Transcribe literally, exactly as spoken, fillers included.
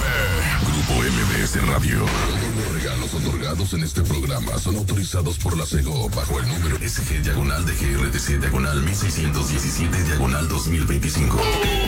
Grupo M B S Radio. Todos los regalos otorgados en este programa son autorizados por la SEGO bajo el número S G diagonal de G R T C diagonal mil seiscientos diecisiete diagonal dos mil veinticinco.